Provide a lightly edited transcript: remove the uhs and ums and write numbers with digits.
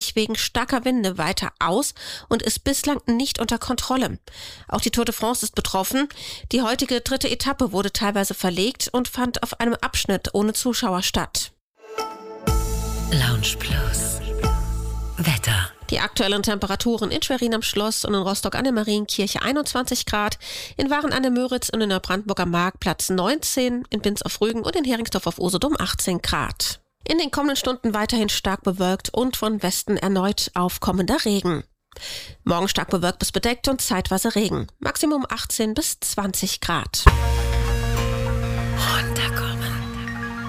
sich wegen starker Winde weiter aus und ist bislang nicht unter Kontrolle. Auch die Tour de France ist betroffen. Die heutige 3. Etappe wurde teilweise verlegt und fand auf einem Abschnitt ohne Zuschauer statt. Lounge Plus. Wetter. Die aktuellen Temperaturen in Schwerin am Schloss und in Rostock an der Marienkirche 21 Grad, in Waren an der Müritz und in der Brandenburger Marktplatz 19, in Binz auf Rügen und in Heringsdorf auf Usedom 18 Grad. In den kommenden Stunden weiterhin stark bewölkt und von Westen erneut aufkommender Regen. Morgen stark bewölkt bis bedeckt und zeitweise Regen. Maximum 18 bis 20 Grad. Runterkommen.